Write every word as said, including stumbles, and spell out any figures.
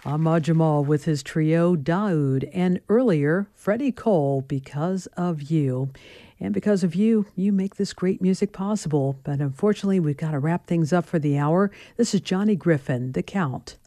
Ahmad Jamal with his trio Daoud, and earlier Freddie Cole, Because of You. And because of you, you make this great music possible. But unfortunately, we've got to wrap things up for the hour. This is Johnny Griffin, The Count.